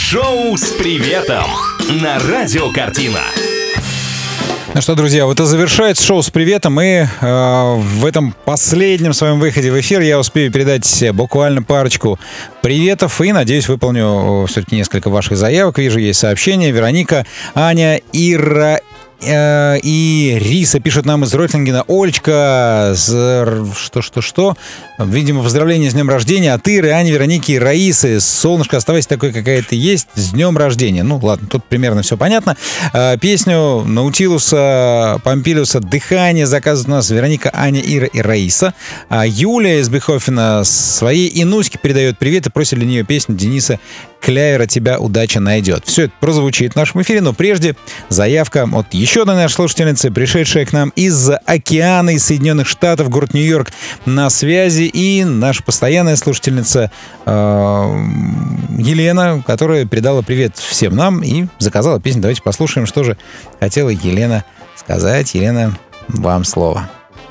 Шоу с приветом на Радио Картина. Ну что, друзья, вот и завершается шоу с приветом, и в этом последнем своем выходе в эфир я успею передать буквально парочку приветов и, надеюсь, выполню все-таки несколько ваших заявок. Вижу, есть сообщения. Вероника, Аня, Ира и Риса пишут нам из Ротлингена. Олечка, что? Видимо, поздравления с днем рождения от Иры, Ани, Вероники и Раисы. Солнышко, оставайся такой, какая ты есть. С днем рождения. Ну, ладно, тут примерно все понятно. Песню Наутилуса, Помпилиуса «Дыхание» заказывают у нас Вероника, Аня, Ира и Раиса. Юлия из Бехофена своей Инуське передает привет и просит для нее песню Дениса Кляйра «Тебя удача найдет». Все это прозвучит в нашем эфире, но прежде заявка от еще одной нашей слушательницы, пришедшая к нам из океана, из Соединенных Штатов, город Нью-Йорк, на связи, и наша постоянная слушательница Елена, которая передала привет всем нам и заказала песню. Давайте послушаем, что же хотела Елена сказать. Елена, вам слово.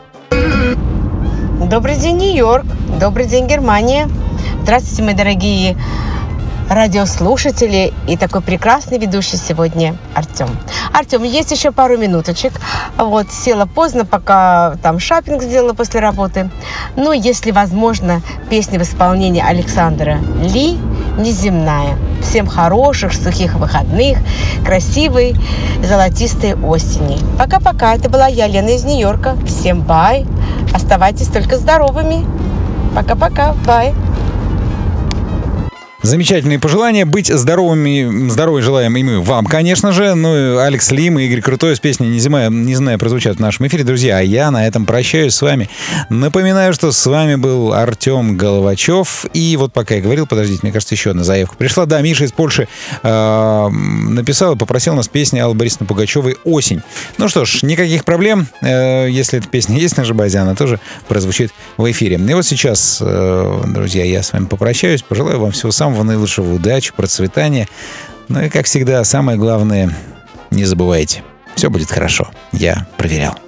Добрый день, Нью-Йорк. Добрый день, Германия. Здравствуйте, мои дорогие радиослушатели и такой прекрасный ведущий сегодня Артем. Артем, есть еще пару минуточек. Вот, села поздно, пока там шопинг сделала после работы. Ну, если возможно, песня в исполнении Александра Ли «Неземная». Всем хороших, сухих выходных, красивой, золотистой осени. Пока-пока. Это была я, Лена из Нью-Йорка. Всем бай. Оставайтесь только здоровыми. Пока-пока. Бай. Замечательные пожелания. Быть здоровыми желаем и мы вам, конечно же. Ну и Алекс Лим и Игорь Крутой с песней «Неземная» прозвучат в нашем эфире. Друзья, а я на этом прощаюсь с вами. Напоминаю, что с вами был Артем Головачев. И вот пока я говорил, подождите, мне кажется, еще одна заявка пришла. Да, Миша из Польши написал и попросил нас песни Аллы Борисовны Пугачевой «Осень». Ну что ж, никаких проблем. Если эта песня есть на нашей базе, она тоже прозвучит в эфире. И вот сейчас, друзья, я с вами попрощаюсь. Пожелаю вам всего самого наилучшего, удачи, процветания. Ну и, как всегда, самое главное, не забывайте, все будет хорошо. Я проверял.